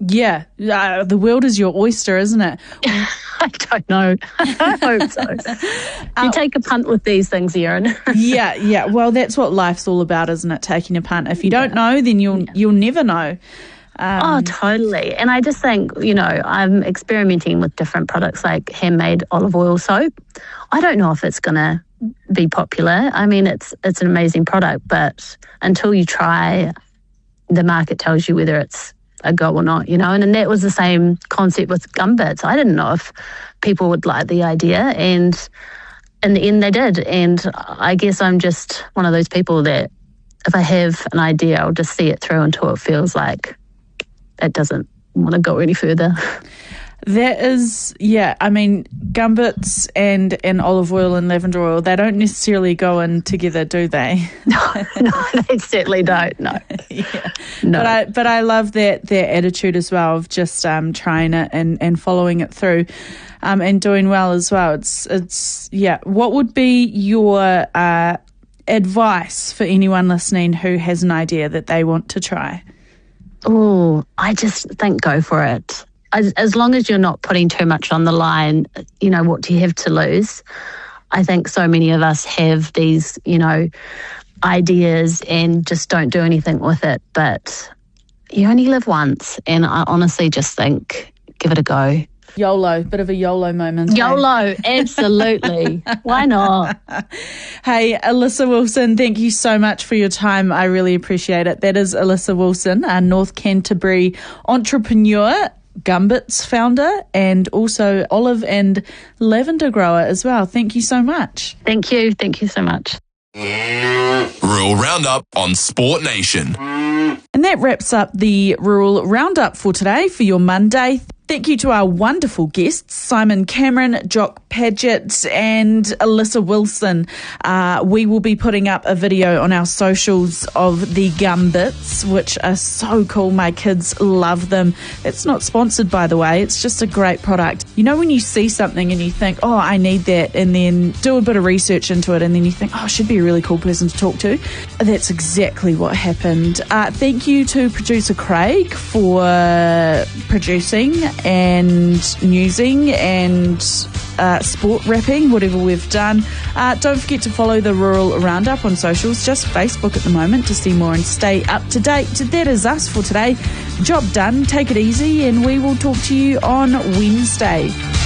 Yeah, the world is your oyster, isn't it? I don't know. I hope so. You take a punt with these things, Erin. Yeah. Well, that's what life's all about, isn't it? Taking a punt. If you don't know, then you'll never know. Totally. And I just think, I'm experimenting with different products like handmade olive oil soap. I don't know if it's going to be popular. I mean, it's an amazing product, but until you try, the market tells you whether it's a go or not, and that was the same concept with Gumbits. I didn't know if people would like the idea, and in the end they did. And I guess I'm just one of those people that if I have an idea, I'll just see it through until it feels like it doesn't want to go any further. That is, I mean, Gumbits and olive oil and lavender oil, they don't necessarily go in together, do they? No, they certainly don't, no. No. But I love that attitude as well of just trying it and following it through and doing well as well. It's what would be your advice for anyone listening who has an idea that they want to try? Oh, I just think go for it. As long as you're not putting too much on the line, what do you have to lose? I think so many of us have these, ideas and just don't do anything with it. But you only live once. And I honestly just think, give it a go. YOLO, bit of a YOLO moment. YOLO, absolutely. Why not? Hey, Alyssa Wilson, thank you so much for your time. I really appreciate it. That is Alyssa Wilson, a North Canterbury entrepreneur, Gumbits founder, and also olive and lavender grower as well. Thank you so much. Thank you so much. Rural Roundup on Sport Nation. And that wraps up the Rural Roundup for today, for your Monday. Thank you to our wonderful guests, Simon Cameron, Jock Paget and Alyssa Wilson. We will be putting up a video on our socials of the Gumbits, which are so cool. My kids love them. It's not sponsored, by the way. It's just a great product. When you see something and you think, oh, I need that, and then do a bit of research into it, and then you think, oh, she'd be a really cool person to talk to. That's exactly what happened. Thank you to producer Craig for producing and newsing and sport wrapping, whatever we've done. Don't forget to follow the Rural Roundup on socials, just Facebook at the moment, to see more and stay up to date. That is us for today. Job done. Take it easy, and we will talk to you on Wednesday.